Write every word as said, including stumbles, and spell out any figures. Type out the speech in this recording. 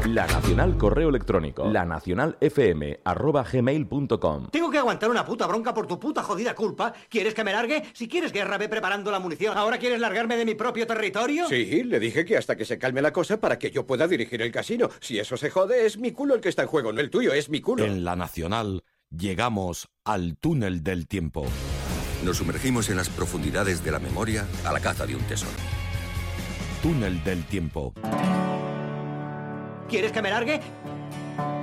La Nacional correo electrónico, la nacional f m arroba gmail punto com. Tengo que aguantar una puta bronca por tu puta jodida culpa. ¿Quieres que me largue? Si quieres guerra, ve preparando la munición. ¿Ahora quieres largarme de mi propio territorio? Sí, le dije que hasta que se calme la cosa para que yo pueda dirigir el casino. Si eso se jode, es mi culo el que está en juego, no el tuyo, es mi culo. En La Nacional llegamos al túnel del tiempo. Nos sumergimos en las profundidades de la memoria a la caza de un tesoro. Túnel del tiempo. ¿Quieres que me largue?